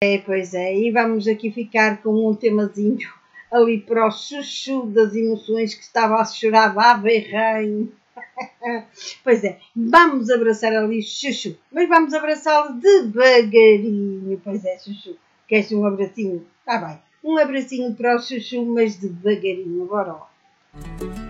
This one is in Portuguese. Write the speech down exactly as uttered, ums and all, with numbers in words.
É, pois é, e vamos aqui ficar com um temazinho ali para o chuchu das emoções que estava a chorar Ave Rainha. Pois é, vamos abraçar ali chuchu, mas vamos abraçá-lo devagarinho. Pois é, chuchu, queres um abracinho? Está bem, um abracinho para o chuchu, mas devagarinho, bora lá.